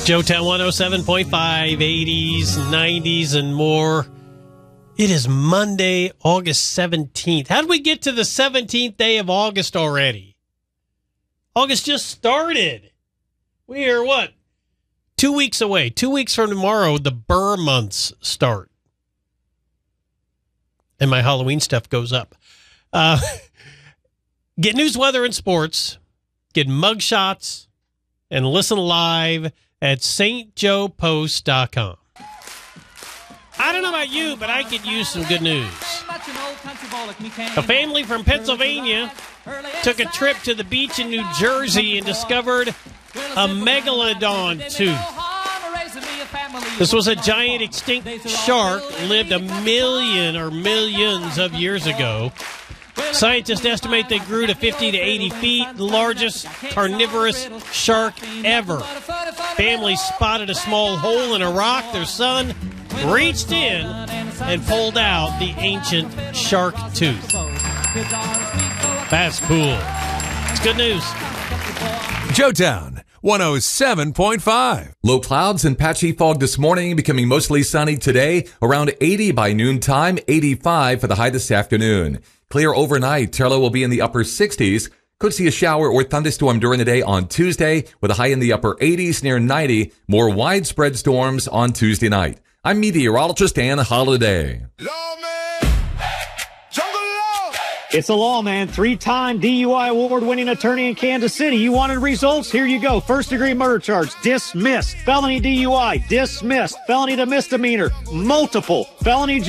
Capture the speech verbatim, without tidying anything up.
Joetown one oh seven point five, eighties, nineties, and more. It is Monday, August seventeenth. How did we get to the seventeenth day of August already? August just started. We are, what, two weeks away. Two weeks from tomorrow, the Burr months start. And my Halloween stuff goes up. Uh, get news, weather, and sports. Get mugshots and listen live at st joe post dot com. I don't know about you, but I could use some good news. A family from Pennsylvania took a trip to the beach in New Jersey and discovered a megalodon tooth. This was a giant extinct shark, lived a million or millions of years ago. Scientists estimate they grew to fifty to eighty feet, the largest carnivorous shark ever. Families spotted a small hole in a rock. Their son reached in and pulled out the ancient shark tooth. That's cool. It's good news. Joetown one oh seven point five. Low clouds and patchy fog this morning, becoming mostly sunny today. Around eighty by noontime, eighty-five for the high this afternoon. Clear overnight. Turlow will be in the upper sixties. Could see a shower or thunderstorm during the day on Tuesday with a high in the upper eighties near ninety. More widespread storms on Tuesday night. I'm meteorologist Dan Holliday. It's the Lawman, three-time D U I award-winning attorney in Kansas City. You wanted results? Here you go. First-degree murder charge, dismissed. Felony D U I, dismissed. Felony to misdemeanor, multiple. Felony